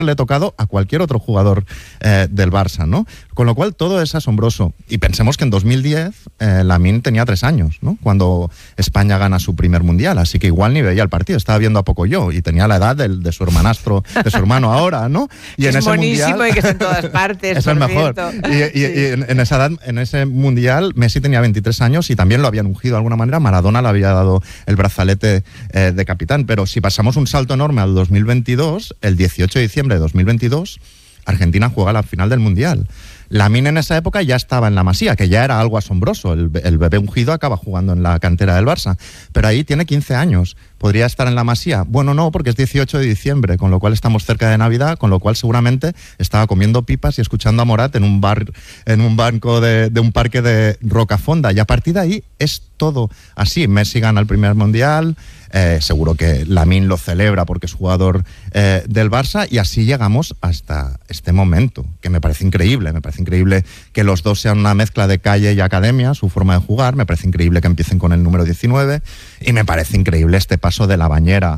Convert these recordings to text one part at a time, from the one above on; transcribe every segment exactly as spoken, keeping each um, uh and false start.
le tocado a cualquier otro jugador eh, del Barça, ¿no? Con lo cual todo es asombroso. Y pensemos que en dos mil diez eh, Lamine tenía tres años, ¿no? Cuando España gana su primer mundial, así que igual ni veía el partido, estaba viendo a poco yo y tenía la edad del, de su hermanastro, de su hermano ahora, ¿no? Y es en ese buenísimo mundial, y que está en todas partes. eso es mejor. Y, y, y en, en esa edad, en ese mundial, Messi tenía veintitrés años y también lo habían ungido de alguna manera. Maradona le había dado el brazalete eh, de capitán. Pero si pasamos un salto enorme al dos mil veintidós, el dieciocho de diciembre de dos mil veintidós, Argentina juega la final del mundial. Lamine en esa época ya estaba en la Masía, que ya era algo asombroso. El, el bebé ungido acaba jugando en la cantera del Barça, pero ahí tiene quince años. ¿Podría estar en la Masía? Bueno, no, porque es dieciocho de diciembre, con lo cual estamos cerca de Navidad, con lo cual seguramente estaba comiendo pipas y escuchando a Morat en un bar, en un banco de, de un parque de Rocafonda. Y a partir de ahí es todo así. Messi gana el primer mundial, eh, seguro que Lamine lo celebra porque es jugador eh, del Barça, y así llegamos hasta este momento, que me parece increíble. Me parece increíble que los dos sean una mezcla de calle y academia, su forma de jugar. Me parece increíble que empiecen con el número diecinueve, y me parece increíble este paso de la bañera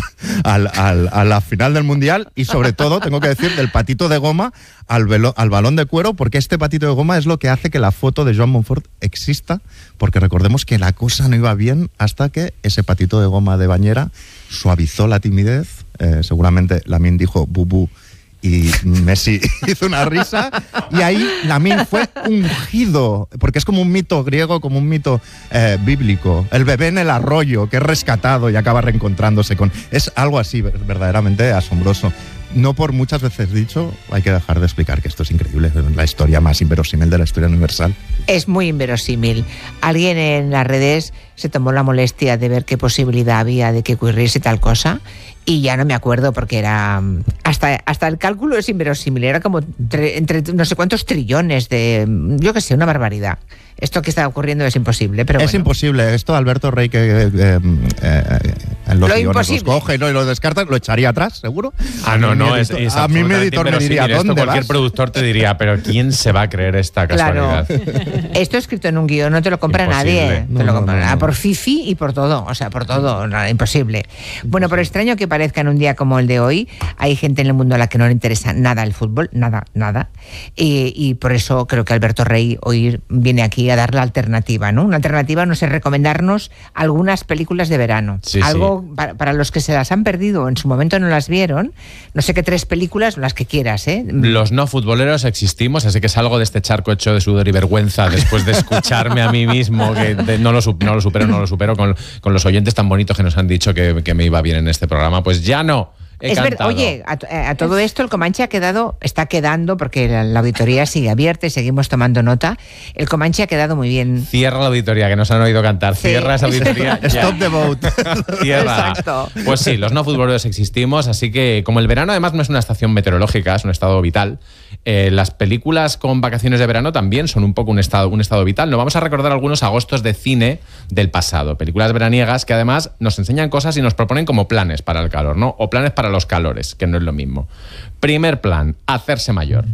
al, al, a la final del mundial, y sobre todo, tengo que decir, del patito de goma al, velo, al balón de cuero, porque este patito de goma es lo que hace que la foto de Joan Monfort exista, porque recordemos que la cosa no iba bien hasta que ese patito de goma de bañera suavizó la timidez. Eh, seguramente Lamine dijo bubú y Messi hizo una risa, y ahí Lamine fue ungido, porque es como un mito griego, como un mito eh, bíblico. El bebé en el arroyo, que es rescatado y acaba reencontrándose con... Es algo así verdaderamente asombroso. No por muchas veces dicho, hay que dejar de explicar que esto es increíble, es la historia más inverosímil de la historia universal. Es muy inverosímil. Alguien en las redes se tomó la molestia de ver qué posibilidad había de que ocurriese tal cosa, y ya no me acuerdo, porque era... Hasta, hasta el cálculo es inverosímil, era como tre, entre no sé cuántos trillones de... Yo qué sé, una barbaridad. Esto que está ocurriendo es imposible, pero Es bueno. imposible. Esto Alberto Rey, que eh, eh, eh, en los Lo guiones imposible. los coge, ¿no?, y lo descarta, ¿lo echaría atrás, seguro? Ah, no, no, es, es a mí mi editor me diría, esto ¿dónde cualquier vas? productor te diría, pero ¿quién se va a creer esta casualidad? Claro. Esto escrito en un guión no te lo compra Imposible. nadie. No, te lo no, compra no, no. por fifi y por todo. O sea, por todo. No, imposible. Bueno, por extraño que parezca, en un día como el de hoy, hay gente en el mundo a la que no le interesa nada el fútbol, nada, nada. Y, y por eso creo que Alberto Rey hoy viene aquí a dar la alternativa, ¿no? Una alternativa, no sé, recomendarnos algunas películas de verano. Sí, Algo sí. Para, para los que se las han perdido o en su momento no las vieron, no sé qué tres películas, las que quieras, ¿eh? Los no futboleros existimos, así que salgo de este charco hecho de sudor y vergüenza después de escucharme a mí mismo, que de, no, lo, no lo supero, no lo supero, con, con los oyentes tan bonitos que nos han dicho que, que me iba bien en este programa. Pues ya no. He Es verdad. cantado. Oye, a, a todo esto el Comanche ha quedado, está quedando, porque la, la auditoría sigue abierta y seguimos tomando nota. El Comanche ha quedado muy bien. Cierra la auditoría, que nos han oído cantar. Sí. Cierra esa auditoría. ya. Stop the vote. Cierra. Exacto. Pues sí, los no futboleros existimos, así que como el verano además no es una estación meteorológica, es un estado vital, eh, las películas con vacaciones de verano también son un poco un estado, un estado vital. Nos vamos a recordar algunos agostos de cine del pasado, películas veraniegas que además nos enseñan cosas y nos proponen como planes para el calor, ¿no? O planes para los calores, que no es lo mismo. Primer plan, hacerse mayor.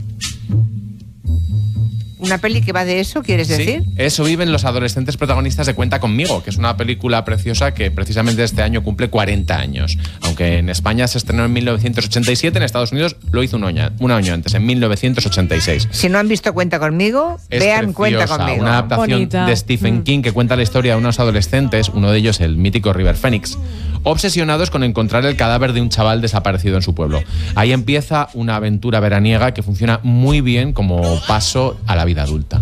¿Una peli que va de eso, quieres decir? Sí, eso viven los adolescentes protagonistas de Cuenta conmigo, que es una película preciosa que precisamente este año cumple cuarenta años. Aunque en España se estrenó en mil novecientos ochenta y siete, en Estados Unidos lo hizo un año, un año antes, en mil novecientos ochenta y seis. Si no han visto Cuenta conmigo, Es vean Cuenta preciosa, conmigo. una adaptación Bonita. de Stephen Mm. King que cuenta la historia de unos adolescentes, uno de ellos el mítico River Phoenix, obsesionados con encontrar el cadáver de un chaval desaparecido en su pueblo. Ahí empieza una aventura veraniega que funciona muy bien como paso a la vida adulta.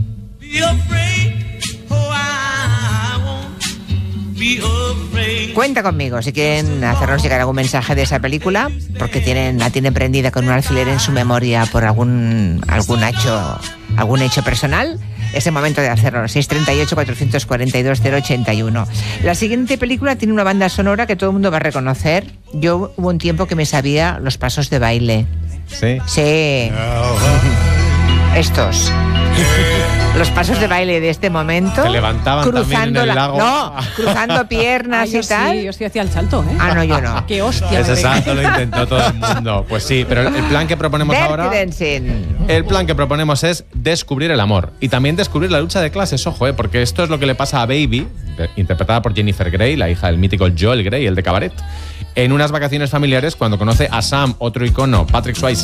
Cuenta conmigo si quieren hacernos llegar algún mensaje de esa película, porque tienen, la tienen prendida con un alfiler en su memoria por algún, algún hecho, algún hecho personal. Es el momento de hacerlo. seis tres ocho, cuatro cuatro dos, cero ocho uno. La siguiente película tiene una banda sonora que todo el mundo va a reconocer. Yo hubo un tiempo que me sabía los pasos de baile. ¿Sí? Sí. Estos. Los pasos de baile de este momento. Te levantaban cruzando también en el la- lago. No, cruzando piernas Ah, yo y tal. Sí, yo sí hacía el salto, ¿eh? Ah, no, yo no. Qué hostia. Ese me pegué. salto lo intentó todo el mundo. Pues sí, pero el plan que proponemos Dirty ahora... Dancing. El plan que proponemos es descubrir el amor y también descubrir la lucha de clases, ojo, ¿eh? Porque esto es lo que le pasa a Baby, de- interpretada por Jennifer Grey, la hija del mítico Joel Grey, el de Cabaret, en unas vacaciones familiares cuando conoce a Sam, otro icono, Patrick Swayze.